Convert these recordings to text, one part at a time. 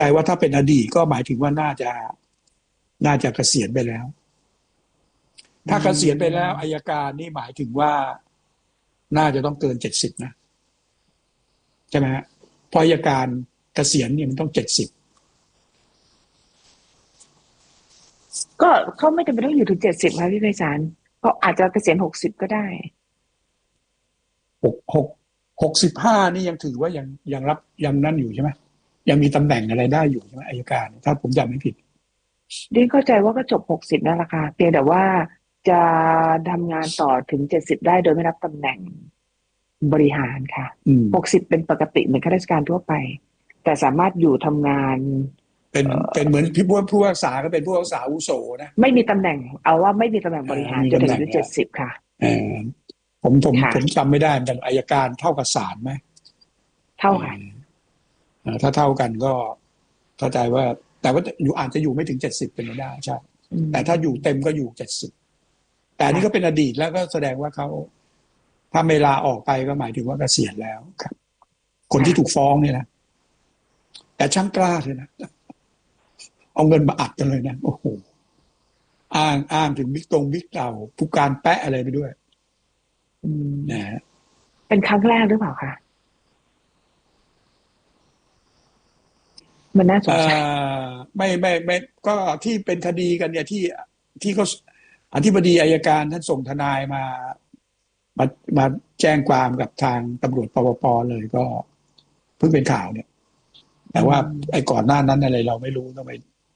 แต่ว่าถ้าเป็นอดีตก็หมายถึงว่าน่าจะเกษียณไปแล้วอืถ้าเกษียณไปแล้วอัมยการนี่หมายถึงว่าน่าจะต้องเกิน70นะใช่ไหมฮะเพราะอัยการเกษียณเนี่ยมันต้อง70 ก็เขาไม่จำเป็นต้องอยู่ถึง70ค่ะพี่ไพศาลเขาอาจจะเกษียณ60ก็ได้หกหก65นี่ยังถือว่ายังรับยังนั่นอยู่ใช่ไหมยังมีตำแหน่งอะไรได้อยู่ใช่ไหมอัยการถ้าผมจำไม่ผิดดิเข้าใจว่าก็จบ60นั่นแหละค่ะเพียงแต่ว่าจะทำงานต่อถึง70ได้โดยไม่รับตำแหน่งบริหารค่ะอืม 60เป็นปกติเหมือนข้าราชการทั่วไปแต่สามารถอยู่ทำงานเป็นเหมือนผู้รักษาก็เป็นผู้รักษาอาวุโสนะไม่มีตำแหน่งเอาว่าไม่มีตำแหน่งบริหารมีจนถึงอายุตำแหน่งแล้ว 70ค่ะเออผมค่ะจำไม่ได้เหมือนกันอัยการเท่ากับศาลไหมเท่าค่ะเออถ้าเท่ากันก็เข้าใจว่าแต่ว่าอยู่อาจจะอยู่ไม่ถึง70เป็นไปได้ใช่อืแต่ถ้าอยู่เต็มมก็อยู่70แต่อันนี้ก็เป็นค่ะอดีตแล้วก็แสดงว่าเขาถ้าไม่ลาออกไปก็หมายถึงว่าเกษียณแล้วครับคนที่ถูกค่ะฟ้องเนี่ยนะแต่ช่างกล้าเลยนะเอาเงินมาอัดกันเลยนะโอ้โหอ้างถึงบิ๊กเต่าผู้การแปะอะไรไปด้วยอืมนะฮะเป็นครั้งแรกหรือเปล่าคะมันน่าสเอ่งสัยไม่ก็ที่เป็นคดีกันเนี่ยที่เขาอธิบดีอัยการท่านส่งทนายมามาแจ้งความกับทางตำรวจปปปเลยก็เพิ่งเป็นข่าวเนี่ยอืแต่ว่าไอ้มก่อนหน้านั้นอะไรเราไม่รู้ต้องไป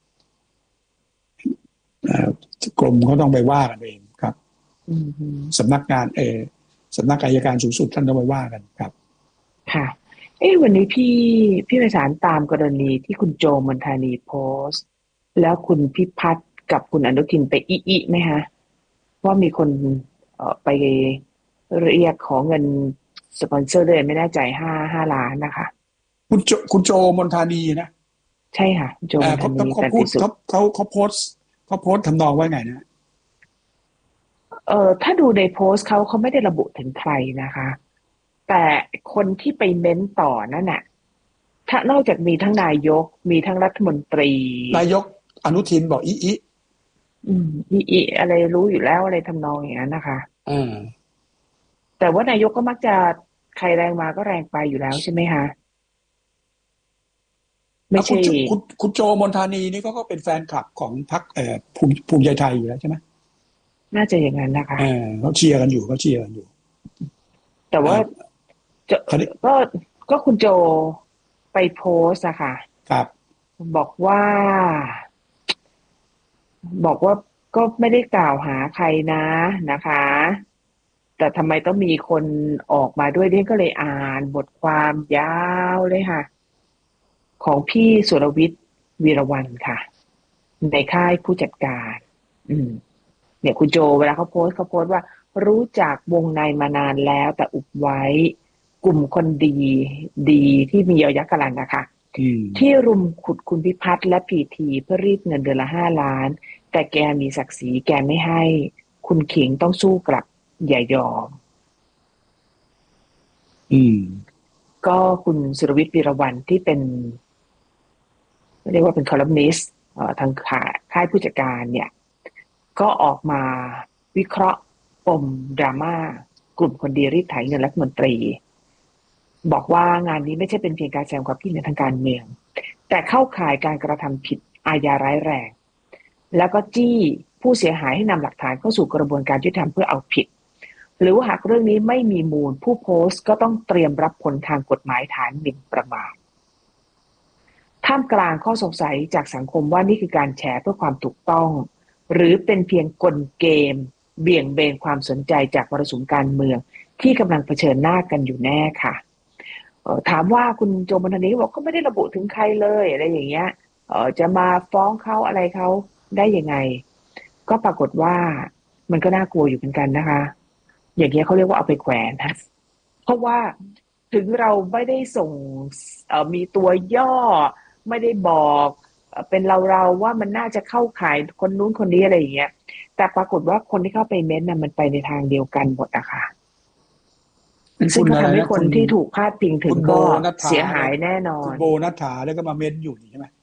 เอ่อกรมเขาต้องไปว่ากันเองครับอืมสำนักงานสำนักอัยการสูงสุดท่านต้องไปว่ากันครับค่ะเอ้วันนี้พี่ไพศาลตามกรณีที่คุณโจมนทานีโพสต์แล้วคุณพิพัฒน์กับคุณอนุทินไปอิไหมฮะว่ามีคนไปเรียกขอเงินสปอนเซอร์เลยไม่แน่ใจห้าล้านนะคะคุณโจมนทานีนะใช่ค่ะโจมนทานีเขาพูดตันติสุขเขาโพสต์ทำนองว่าไงนะถ้าดูในโพสต์เขาไม่ได้ระบุถึงใครนะคะแต่คนที่ไปเม้นต่อนั่นน่ะถ้านอกจากมีทั้งนายกมีทั้งรัฐมนตรีนายกอนุทินบอกอีอีอะไรรู้อยู่แล้วอะไรทำนองอย่างนั้นนะคะอ่าแต่ว่านายกก็มักจะใครแรงมาก็แรงไปอยู่แล้วใช่ไหมคะไม่ใช่คุณโจมนทานีนี่ก็เป็นแฟนคลับของพรรคภูมิใจไทยอยู่แล้วใช่ไหมน่าจะอย่างนั้นนะคะเขาเชียร์กันอยู่เขาเชียร์กันอยู่แต่ว่าอ่าจะเขาได้ก็ก็คุณโจไปโพสต์อะค่ะครับบอกว่าบอกว่าก็ไม่ได้กล่าวหาใครนะนะคะแต่ทำไมต้องมีคนออกมาด้วยเดี่ยก็เลยอ่านบทความยาวเลยค่ะของพี่สุรวิทย์วีรวรรณค่ะในค่ายผู้จัดการอืม เนี่ยคุณโจเวลาเขาโพสต์ว่ารู้จักวงในมานานแล้วแต่อุบไว้กลุ่มคนดีที่มียอยักษ์กะลันนะคะอืมที่รุมขุดคุณพิพัฒน์และพีทีเพื่อรีดเงินเดือนละ5 ล้านแต่แกมีศักดิ์ศรีแกไม่ให้คุณขิงต้องสู้กลับอย่ายอมอืมก็คุณสุรวิทย์วีรวรรณที่เป็นเรียกว่าเป็นคอลัมนิสต์ทางค่ายผู้จัดการเนี่ยก็ออกมาวิเคราะห์ปมดราม่ากลุ่มคนดีรีดไถเงินรัฐมนตรีบอกว่างานนี้ไม่ใช่เป็นเพียงการแสดงความคิดเห็นทางการเมืองแต่เข้าข่ายการกระทำผิดอาญาร้ายแรงแล้วก็จี้ผู้เสียหายให้นำหลักฐานเข้าสู่กระบวนการยุติธรรมเพื่อเอาผิดหรือว่าหากเรื่องนี้ไม่มีมูลผู้โพสต์ก็ต้องเตรียมรับผลทางกฎหมายฐานหมิ่นประมาทท่ามกลางข้อสงสัยจากสังคมว่านี่คือการแฉเพื่อความถูกต้องหรือเป็นเพียงกลเกมเบี่ยงเบนความสนใจจากมรสุมการเมืองที่กำลังเผชิญหน้ากันอยู่แน่ค่ะถามว่าคุณโจมนทนีบอกก็ไม่ได้ระบุถึงใครเลยอะไรอย่างเงี้ยจะมาฟ้องเขาอะไรเขาได้ยังไงก็ปรากฏว่ามันก็น่ากลัวอยู่เหมือนกันนะคะอย่างเงี้ยเขาเรียกว่าเอาไปแขวนนะเพราะว่าถึงเราไม่ได้ส่งมีตัวย่อไม่ได้บอกเป็นเราว่ามันน่าจะเข้าข่ายคนนู้นคนนี้อะไรอย่างเงี้ยแต่ปรากฏว่าคนที่เข้าไปเม้นต์น่ะมันไปในทางเดียวกันหมดอะค่ะเป็นซึ่งก็ทำให้คุณอะไรนะคนที่ถูกพาดพิงถึคุณโบงก็นัฐฐาเสียหายแล้วแน่นอนคุณโบนัฐฐาแล้วก็มาเม้นอยู่นี่ใช่ไหม